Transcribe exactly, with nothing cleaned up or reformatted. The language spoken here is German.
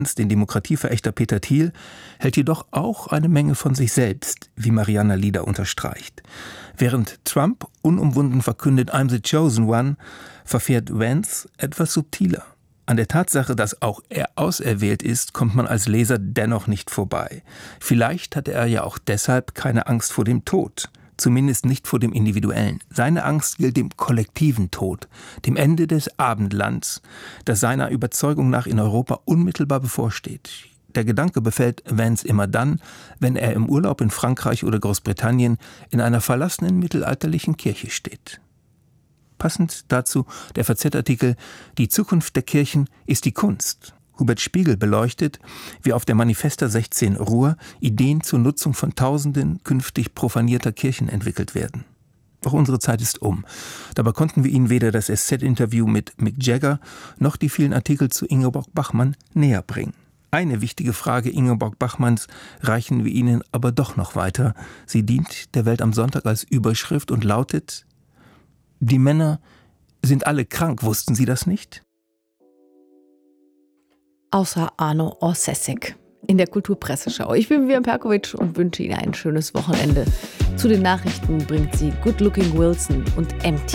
Den Demokratieverächter Peter Thiel hält jedoch auch eine Menge von sich selbst, wie Mariana Lieder unterstreicht. Während Trump unumwunden verkündet "I'm the chosen one", verfährt Vance etwas subtiler. An der Tatsache, dass auch er auserwählt ist, kommt man als Leser dennoch nicht vorbei. Vielleicht hatte er ja auch deshalb keine Angst vor dem Tod. Zumindest nicht vor dem Individuellen. Seine Angst gilt dem kollektiven Tod, dem Ende des Abendlands, das seiner Überzeugung nach in Europa unmittelbar bevorsteht. Der Gedanke befällt Vance immer dann, wenn er im Urlaub in Frankreich oder Großbritannien in einer verlassenen mittelalterlichen Kirche steht. Passend dazu der V Z-Artikel "Die Zukunft der Kirchen ist die Kunst". Hubert Spiegel beleuchtet, wie auf der Manifesta sechzehn Ruhr Ideen zur Nutzung von Tausenden künftig profanierter Kirchen entwickelt werden. Auch unsere Zeit ist um. Dabei konnten wir Ihnen weder das S Z-Interview mit Mick Jagger noch die vielen Artikel zu Ingeborg Bachmann näher bringen. Eine wichtige Frage Ingeborg Bachmanns reichen wir Ihnen aber doch noch weiter. Sie dient der Welt am Sonntag als Überschrift und lautet: Die Männer sind alle krank, wussten Sie das nicht? Außer Arno Orsessig in der Kulturpresseschau. Ich bin Vivian Perkovic und wünsche Ihnen ein schönes Wochenende. Zu den Nachrichten bringt sie Good Looking Wilson und M T.